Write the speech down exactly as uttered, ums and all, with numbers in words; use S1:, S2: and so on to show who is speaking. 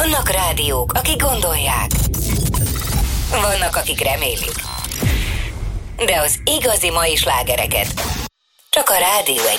S1: Vannak rádiók, akik gondolják. Vannak, akik remélik. De az igazi mai slágereket csak a Rádió egy